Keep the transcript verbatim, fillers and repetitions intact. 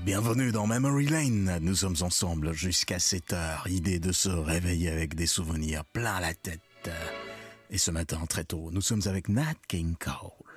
Bienvenue dans Memory Lane. Nous sommes ensemble jusqu'à sept heures. Idée de se réveiller avec des souvenirs plein la tête. Et ce matin, très tôt, nous sommes avec Nat King Cole.